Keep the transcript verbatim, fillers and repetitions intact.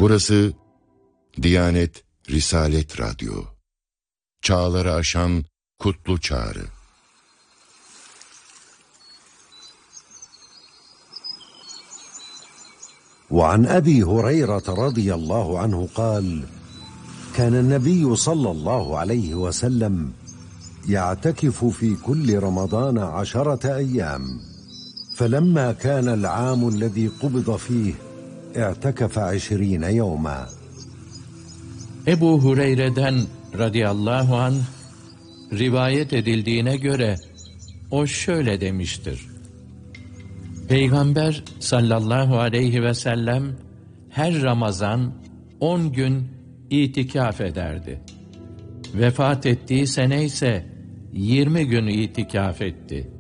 Burası Diyanet Risalet Radyo. Çağları aşan kutlu çağrı. وعن أبي هريرة رضي الله عنه قال كان النبي صلى الله عليه وسلم يعتكف في كل رمضان عشرة أيام فلما كان العام الذي قبض فيه اعتكف عشرين يوما. Ebu Hureyre'den radıyallahu anh rivayet edildiğine göre o şöyle demiştir: Peygamber sallallahu aleyhi ve sellem her Ramazan on gün itikaf ederdi. Vefat ettiği sene ise yirmi gün itikaf etti.